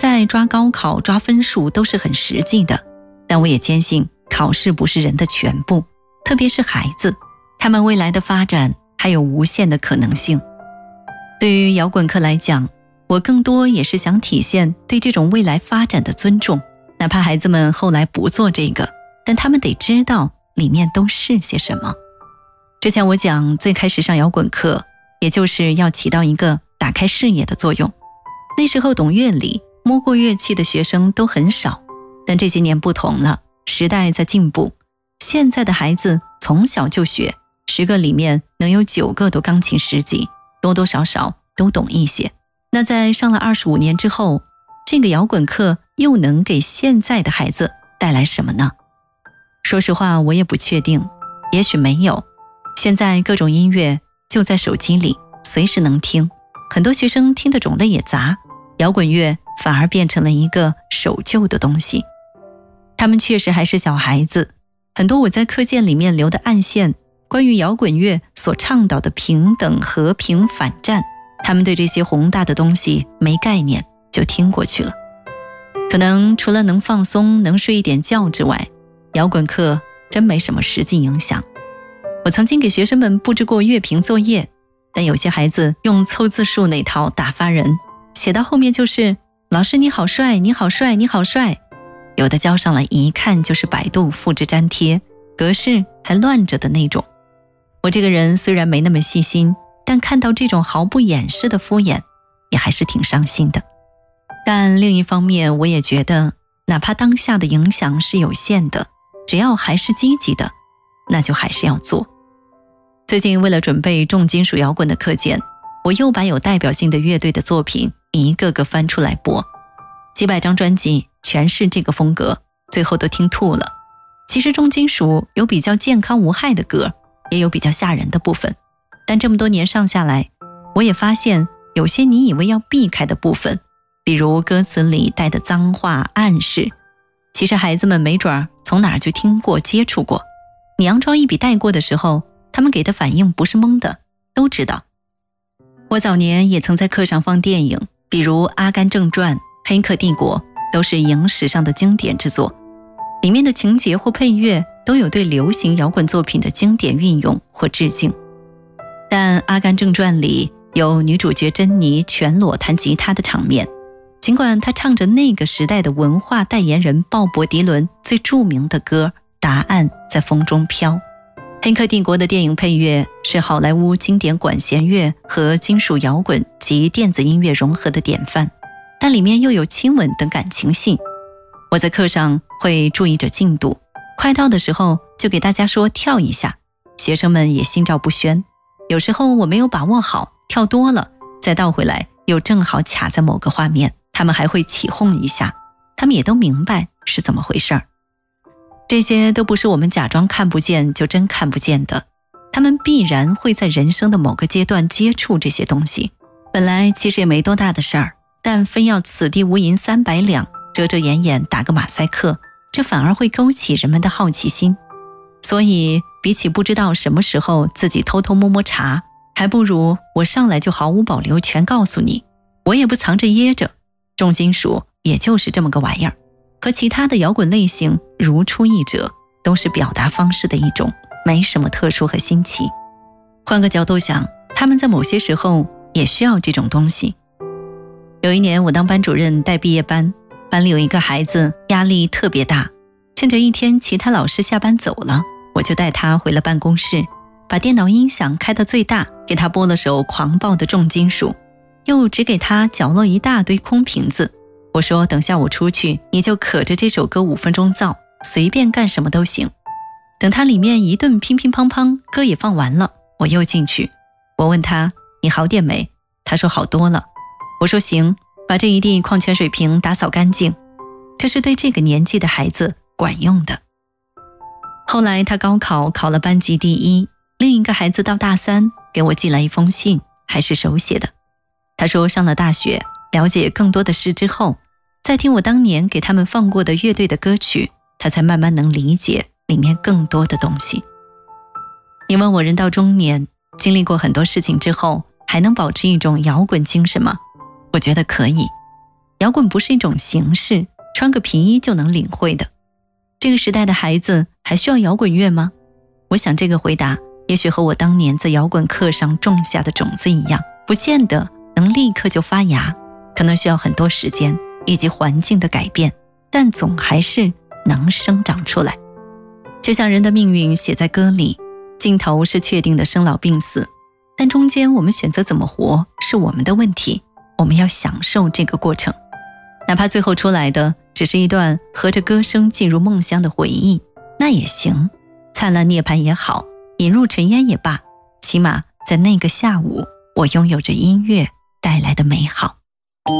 赛、抓高考、抓分数都是很实际的，但我也坚信考试不是人的全部，特别是孩子，他们未来的发展还有无限的可能性。对于摇滚课来讲，我更多也是想体现对这种未来发展的尊重，哪怕孩子们后来不做这个，但他们得知道里面都是些什么。之前我讲最开始上摇滚课，也就是要起到一个打开视野的作用。那时候懂乐理、摸过乐器的学生都很少，但这些年不同了，时代在进步，现在的孩子从小就学，10个里面能有9个都钢琴10级，多多少少都懂一些。那在上了25年之后，这个摇滚课又能给现在的孩子带来什么呢？说实话，我也不确定，也许没有。现在各种音乐就在手机里，随时能听，很多学生听的种类也杂，摇滚乐反而变成了一个守旧的东西。他们确实还是小孩子，很多我在课件里面留的暗线，关于摇滚乐所倡导的平等、和平、反战，他们对这些宏大的东西没概念，就听过去了。可能除了能放松、能睡一点觉之外，摇滚课真没什么实际影响。我曾经给学生们布置过乐评作业，但有些孩子用凑字数那套打发人，写到后面就是老师你好帅，你好帅，你好帅。有的交上来一看就是百度复制粘贴，格式还乱着的那种。我这个人虽然没那么细心，但看到这种毫不掩饰的敷衍，也还是挺伤心的。但另一方面，我也觉得哪怕当下的影响是有限的，只要还是积极的，那就还是要做。最近为了准备重金属摇滚的课件，我又把有代表性的乐队的作品一个个翻出来播，几百张专辑全是这个风格，最后都听吐了。其实重金属有比较健康无害的歌，也有比较吓人的部分，但这么多年上下来，我也发现有些你以为要避开的部分，比如歌词里带的脏话暗示，其实孩子们没准从哪儿就听过接触过，你佯装一笔带过的时候，他们给的反应不是懵的，都知道。我早年也曾在课上放电影，比如《阿甘正传》《黑客帝国》，都是影史上的经典之作，里面的情节或配乐都有对流行摇滚作品的经典运用或致敬。但《阿甘正传》里有女主角珍妮全裸弹吉他的场面，尽管她唱着那个时代的文化代言人鲍勃迪伦最著名的歌《答案在风中飘》。黑客帝国的电影配乐是好莱坞经典管弦乐和金属摇滚及电子音乐融合的典范，但里面又有亲吻等感情戏。我在课上会注意着进度，快到的时候就给大家说跳一下，学生们也心照不宣。有时候我没有把握好，跳多了再倒回来又正好卡在某个画面，他们还会起哄一下，他们也都明白是怎么回事儿。这些都不是我们假装看不见就真看不见的，他们必然会在人生的某个阶段接触这些东西。本来其实也没多大的事儿，但非要此地无银300两，遮遮掩掩打个马赛克，这反而会勾起人们的好奇心。所以比起不知道什么时候自己偷偷摸摸查，还不如我上来就毫无保留全告诉你，我也不藏着掖着，重金属也就是这么个玩意儿，和其他的摇滚类型如出一辙，都是表达方式的一种，没什么特殊和新奇。换个角度想，他们在某些时候也需要这种东西。有一年我当班主任带毕业班，班里有一个孩子压力特别大，趁着一天其他老师下班走了，我就带他回了办公室，把电脑音响开到最大，给他播了首狂暴的重金属，又只给他角落一大堆空瓶子。我说等下我出去，你就可着这首歌5分钟造，随便干什么都行。等他里面一顿乒乒乓乓，歌也放完了，我又进去。我问他你好点没？他说好多了。我说行，把这一地矿泉水瓶打扫干净。这是对这个年纪的孩子管用的。后来他高考考了班级第1，另一个孩子到大3给我寄来一封信，还是手写的。他说上了大学，了解更多的事之后，再听我当年给他们放过的乐队的歌曲，他才慢慢能理解里面更多的东西。你问我人到中年，经历过很多事情之后，还能保持一种摇滚精神吗？我觉得可以。 摇滚不是一种形式，穿个皮衣就能领会的。这个时代的孩子还需要摇滚乐吗？我想这个回答也许和我当年在摇滚课上种下的种子一样，不见得能立刻就发芽，可能需要很多时间以及环境的改变，但总还是能生长出来。就像人的命运写在歌里，尽头是确定的生老病死，但中间我们选择怎么活是我们的问题，我们要享受这个过程。哪怕最后出来的只是一段和着歌声进入梦乡的回忆，那也行，灿烂涅槃也好，引入尘烟也罢，起码在那个下午，我拥有着音乐带来的美好。